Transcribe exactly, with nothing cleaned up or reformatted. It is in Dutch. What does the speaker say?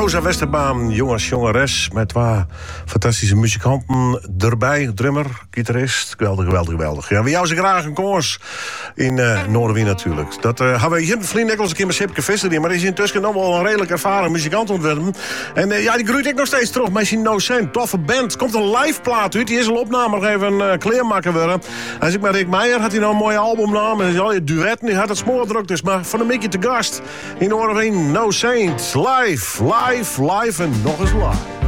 Rosa Westerbaan, jongens, jongeres, met waar fantastische muzikanten erbij. Drummer, gitarist, geweldig, geweldig, geweldig. Ja, we jou ze graag een koers in uh, Noorderwien natuurlijk. Dat uh, hebben we hier vrienden ook eens een keer met Sipke Visser, maar die is intussen nog wel een redelijk ervaren muzikant ontwerpen. En uh, ja, die groeit ik nog steeds terug met zijn No Saint. Toffe band. Komt een live plaat uit. Die is al opname nog even uh, kleermaker worden. Als ik met Rick Meijer had hij nou een mooie albumnaam. En al je duetten, die had het smoordruk dus. Maar van een beetje te gast in Noorderwien, No Saint. Live, live, live en nog eens live.